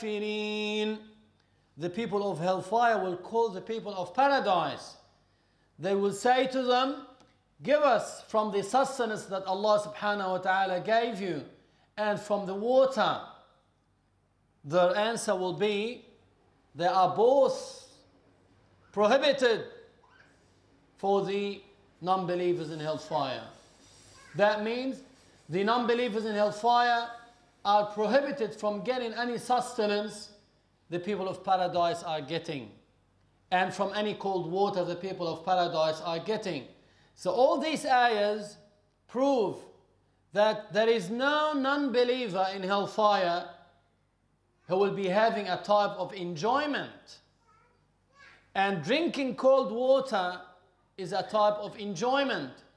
The people of hellfire will call the people of paradise. They will say to them, give us from the sustenance that Allah subhanahu wa ta'ala gave you and from the water. Their answer will be, they are both prohibited for the non-believers in hellfire. That means the non-believers in hellfire are prohibited from getting any sustenance the people of paradise are getting, and from any cold water the people of paradise are getting. So all these ayahs prove that there is no non-believer in hellfire who will be having a type of enjoyment. And drinking cold water is a type of enjoyment.